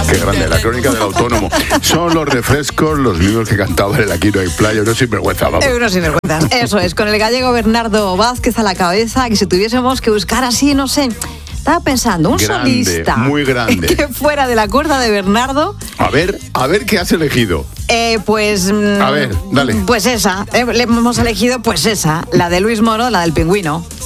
Qué grande, la crónica del autónomo. Son los refrescos los mismos que cantaban el Aquí no hay playa, no sinvergüenza, vamos. Unos sinvergüenzas, eso es, con el gallego Bernardo Vázquez a la cabeza, que si tuviésemos que buscar así, no sé, estaba pensando, un grande, solista muy grande, que fuera de la cuerda de Bernardo. A ver qué has elegido. Pues... A ver, dale. Pues esa, le hemos elegido pues esa, la de Luis Moro, la del Pingüino.